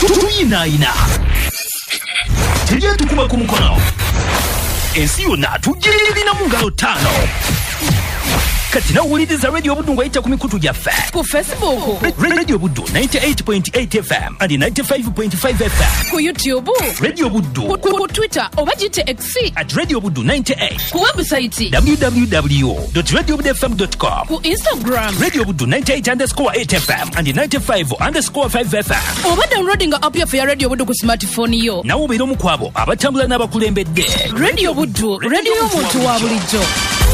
tuyinaayina teryetukuba ku mukono ensi yonna tugirina mu ngalo 5 kati nawuliriza Radio Buddu ng'ayita ku mikutu gyaffe ku Facebook Radio Buddu 98.8 FM and 95.5 FM ku YouTube Radio Buddu ku Twitter oba gite X at Radio Buddu 98 ku website www.radiobuddufm.com ku Instagram Radio Buddu 98_8 FM and 95_5 FM oba downloading app ya Radio Buddu ku smartphone yo nawo beera omu kwabo abatambula n'abakulembedde Radio Buddu radio y'omuntu wa bulijjo.